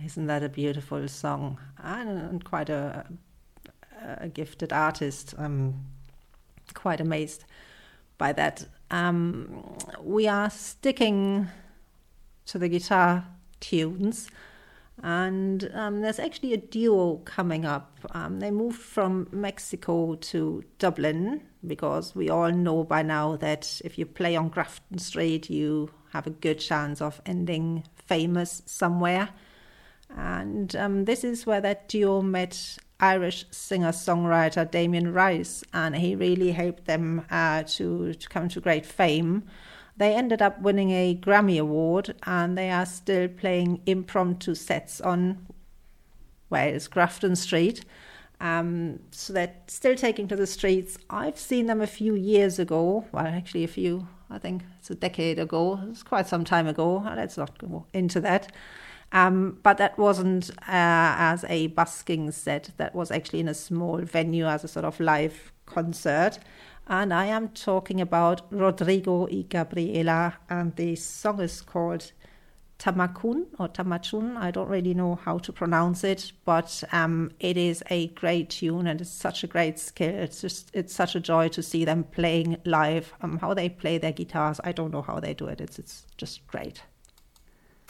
Isn't that a beautiful song? And quite a gifted artist. I'm quite amazed by that. We are sticking to the guitar tunes, and there's actually a duo coming up. They moved from Mexico to Dublin because we all know by now that if you play on Grafton Street, you have a good chance of ending famous somewhere. And this is where that duo met Irish singer-songwriter Damien Rice, and he really helped them to come to great fame. They ended up winning a Grammy Award, and they are still playing impromptu sets on, it's Grafton Street. So they're still taking to the streets. I've seen them a few years ago. Well, actually I think it's a decade ago. It's quite some time ago. Let's not go into that. But that wasn't as a busking set. That was actually in a small venue as a sort of live concert. And I am talking about Rodrigo y Gabriela, and the song is called Tamakun or Tamachun. I don't really know how to pronounce it, but it is a great tune and it's such a great skill. It's such a joy to see them playing live. How they play their guitars, I don't know how they do it. It's just great.